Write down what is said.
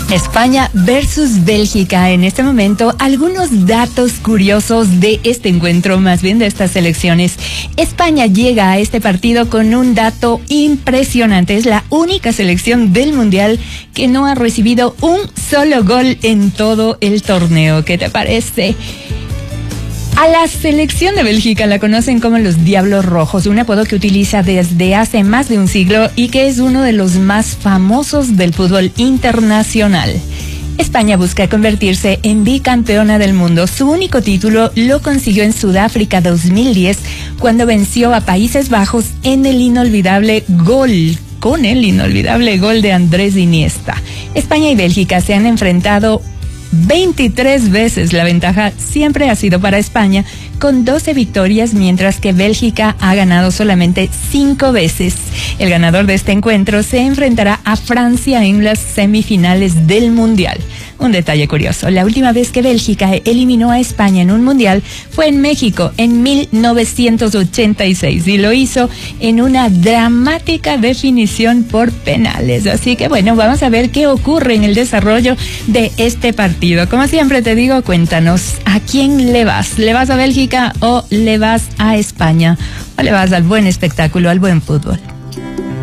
España versus Bélgica. En este momento, algunos datos curiosos de este encuentro, más bien de estas selecciones. España llega a este partido con un dato impresionante. Es la única selección del Mundial que no ha recibido un solo gol en todo el torneo. ¿Qué te parece? A la selección de Bélgica la conocen como los Diablos Rojos, un apodo que utiliza desde hace más de un siglo y que es uno de los más famosos del fútbol internacional. España busca convertirse en bicampeona del mundo. Su único título lo consiguió en Sudáfrica 2010, cuando venció a Países Bajos con el inolvidable gol de Andrés Iniesta. España y Bélgica se han enfrentado 23 veces. La ventaja siempre ha sido para España, con 12 victorias, mientras que Bélgica ha ganado solamente 5 veces. El ganador de este encuentro se enfrentará a Francia en las semifinales del Mundial. Un detalle curioso: la última vez que Bélgica eliminó a España en un Mundial fue en México en 1986 y lo hizo en una dramática definición por penales. Así que bueno, vamos a ver qué ocurre en el desarrollo de este partido. Como siempre te digo, cuéntanos, ¿a quién le vas? ¿Le vas a Bélgica o le vas a España? ¿O le vas al buen espectáculo, al buen fútbol?